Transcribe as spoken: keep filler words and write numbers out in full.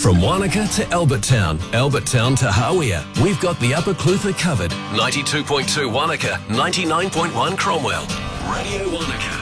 From Wanaka to Albert Town, Albert Town to Hawea, we've got the Upper Clutha covered. ninety-two point two Wanaka, ninety-nine point one Cromwell. Radio Wanaka.